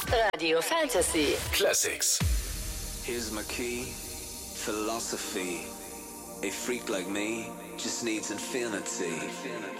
Radio Fantasy. Classics. Here's my key. Philosophy. A freak like me just needs infinity.